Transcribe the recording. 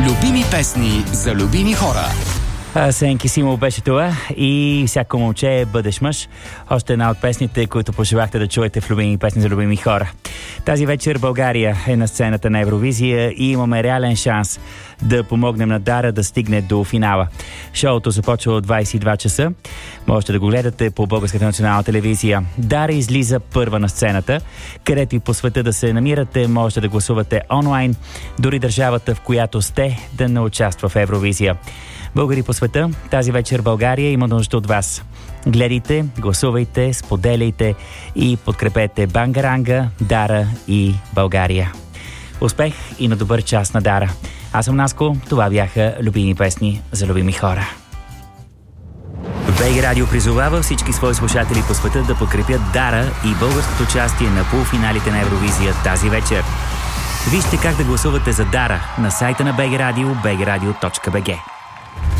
Любими песни за любими хора. Асен Кисимов беше това и всяко момче бъдеш мъж. Още една от песните, които пожелахте да чуете в любими песни за любими хора. Тази вечер България е на сцената на Евровизия и имаме реален шанс да помогнем на Дара да стигне до финала. Шоуто започва от 22 часа. Можете да го гледате по Българската национална телевизия. Дара излиза първа на сцената. Където и по света да се намирате, можете да гласувате онлайн. Дори държавата, в която сте, да не участва в Евровизия. Българи по света, тази вечер България има нужда от вас. Гледайте, гласувайте, споделяйте и подкрепете Бангаранга, Дара и България. Успех и на добър час на Дара. Аз съм Наско, това бяха любими песни за любими хора. БГ Радио призовава всички свои слушатели по света да подкрепят Дара и българското участие на полуфиналите на Евровизия тази вечер. Вижте как да гласувате за Дара на сайта на БГ Радио, bgradio.bg.